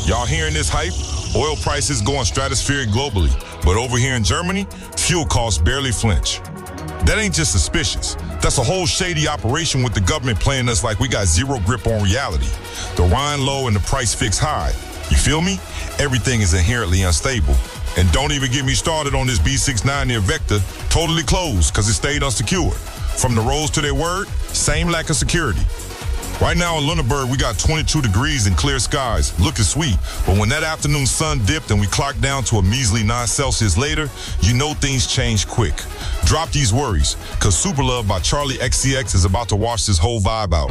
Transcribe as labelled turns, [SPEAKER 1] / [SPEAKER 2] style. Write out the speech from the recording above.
[SPEAKER 1] Y'all hearing this hype? Oil prices going stratospheric globally, but over here in Germany, fuel costs barely flinch. That ain't just suspicious. That's a whole shady operation with the government playing us like we got zero grip on reality. The Rhine low and the price fix high. You feel me? Everything is inherently unstable. And don't even get me started on this B69 near Vector, totally closed because it stayed unsecured. From the roads to their word, same lack of security. Right now in Lunenburg, we got 22 degrees and clear skies, looking sweet. But when that afternoon sun dipped and we clocked down to a measly 9 Celsius later, you know things change quick. Drop these worries, because Super Love by Charlie XCX is about to wash this whole vibe out.